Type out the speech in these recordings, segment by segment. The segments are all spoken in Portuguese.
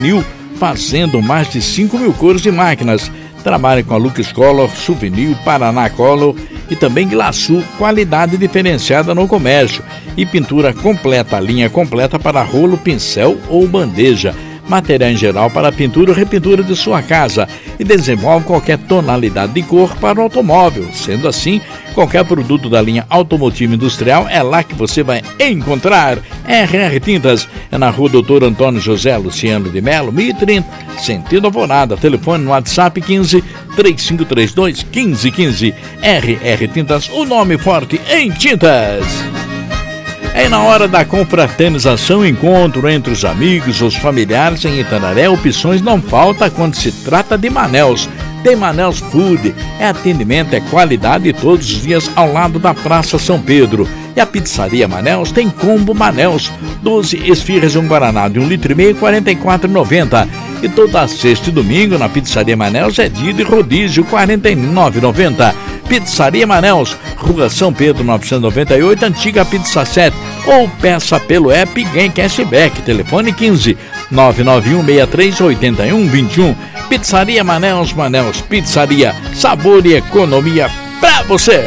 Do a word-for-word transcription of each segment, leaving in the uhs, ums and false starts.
fazendo mais de cinco mil cores de máquinas. Trabalha com a Lucas Color, Souvenir, Paraná Color e também Glaçu, qualidade diferenciada no comércio. E pintura completa, linha completa para rolo, pincel ou bandeja. Material em geral para pintura ou repintura de sua casa. E desenvolve qualquer tonalidade de cor para o automóvel. Sendo assim, qualquer produto da linha automotiva industrial é lá que você vai encontrar. R R Tintas é na rua Doutor Antônio José Luciano de Melo, mil e trinta, sentido Alvorada. Telefone no WhatsApp quinze, três cinco três dois, quinze quinze. R R Tintas, o nome forte em tintas. É na hora da confraternização, encontro entre os amigos, os familiares em Itanaré, opções não falta quando se trata de Manels. Tem Manels Food, é atendimento, é qualidade todos os dias ao lado da Praça São Pedro. E a pizzaria Manels tem combo Manels, doze esfirras e um guaraná de um litro e meio, quarenta e quatro reais e noventa centavos. E toda sexta e domingo na pizzaria Manels é dia de rodízio, quarenta e nove reais e noventa centavos. Pizzaria Manels, Rua São Pedro novecentos e noventa e oito, Antiga Pizza sete, ou peça pelo app Game Cashback. Telefone quinze, nove nove um, seis três, oito um dois um. Pizzaria Manels, Manels Pizzaria, sabor e economia pra você.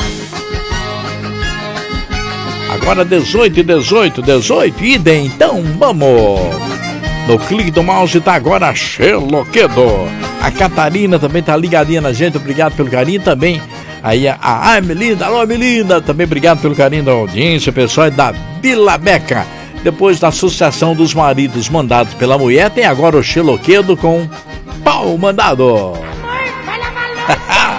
Agora dezoito e dezoito, dezoito, idem, então vamos. No clique do mouse tá agora Xeloquedo. A Catarina também tá ligadinha na gente, obrigado pelo carinho também. Aí a, a, a Melinda, alô Melinda, também obrigado pelo carinho da audiência, pessoal da Vila Beca. Depois da Associação dos Maridos Mandados pela Mulher, tem agora o Xeloquedo com Pau Mandado.